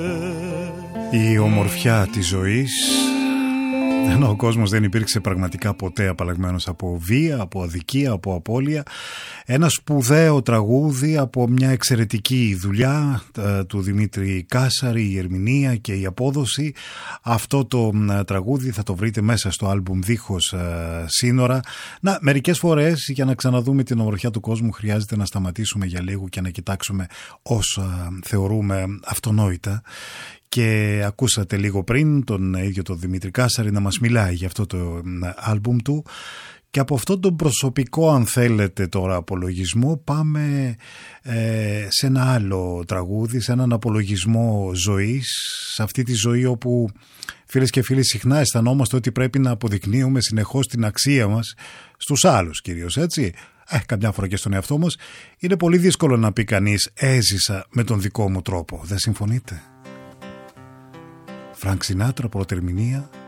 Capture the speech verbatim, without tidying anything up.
Η ομορφιά της ζωής, ενώ ο κόσμος δεν υπήρξε πραγματικά ποτέ απαλλαγμένος από βία, από αδικία, από απώλεια. Ένα σπουδαίο τραγούδι από μια εξαιρετική δουλειά ε, του Δημήτρη Κάσαρη, η ερμηνεία και η απόδοση. Αυτό το ε, τραγούδι θα το βρείτε μέσα στο άλμπουμ Δίχως ε, σύνορα. Να, μερικές φορές για να ξαναδούμε την ομορφιά του κόσμου χρειάζεται να σταματήσουμε για λίγο και να κοιτάξουμε όσα θεωρούμε αυτονόητα. Και ακούσατε λίγο πριν τον ίδιο τον Δημήτρη Κάσαρη να μας μιλάει για αυτό το άλμπουμ του. Και από αυτόν τον προσωπικό, αν θέλετε τώρα, απολογισμό πάμε ε, σε ένα άλλο τραγούδι, σε έναν απολογισμό ζωής, σε αυτή τη ζωή όπου φίλες και φίλοι συχνά αισθανόμαστε ότι πρέπει να αποδεικνύουμε συνεχώς την αξία μας στους άλλους κυρίως, έτσι. Ε, καμιά φορά και στον εαυτό μας. Είναι πολύ δύσκολο να πει κανείς έζησα με τον δικό μου τρόπο. Δεν συμφωνείτε? Φρανκ Σινάτρα, πρώτη ερμηνεία.